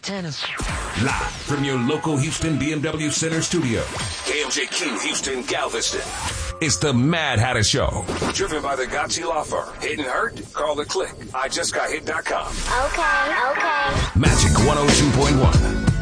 Tennis. Live from your local Houston BMW Center studio. KMJQ Houston Galveston. It's the Mad Hatter Show. Driven by the Gotchi Law Firm. Hit and hurt? Call the click. IJustGotHit.com. Okay. Magic 102.1.